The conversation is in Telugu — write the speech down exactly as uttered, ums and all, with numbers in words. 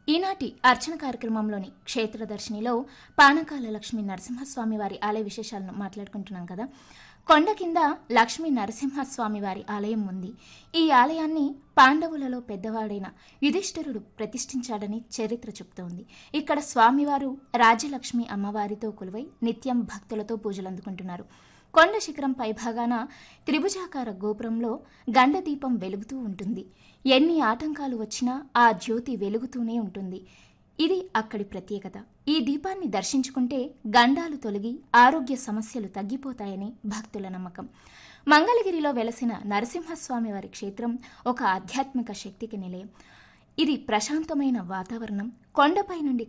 ఈనాటి అర్చన కార్యక్రమంలోని క్షేత్రదర్శినిలో పానకాల లక్ష్మీ నరసింహస్వామి వారి ఆలయ విశేషాలను మాట్లాడుకుంటున్నాం కదా. కొండ కింద లక్ష్మీ నరసింహస్వామి వారి ఆలయం ఉంది. ఈ ఆలయాన్ని పాండవులలో పెద్దవాడైన యుధిష్ఠిరుడు ప్రతిష్ఠించాడని చరిత్ర చెబుతోంది. ఇక్కడ స్వామివారు రాజ్యలక్ష్మి అమ్మవారితో కొలువై నిత్యం భక్తులతో పూజలందుకుంటున్నారు. కొండ శిఖరం పైభాగాన త్రిభుజాకార గోపురంలో గండదీపం వెలుగుతూ ఉంటుంది. ఎన్ని ఆటంకాలు వచ్చినా ఆ జ్యోతి వెలుగుతూనే ఉంటుంది. ఇది అక్కడి ప్రత్యేకత. ఈ దీపాన్ని దర్శించుకుంటే గండాలు తొలగి ఆరోగ్య సమస్యలు తగ్గిపోతాయని భక్తుల నమ్మకం. మంగళగిరిలో వెలసిన నరసింహస్వామి వారి క్షేత్రం ఒక ఆధ్యాత్మిక శక్తికి నిలయం. ఇది ప్రశాంతమైన వాతావరణం, కొండపై నుండి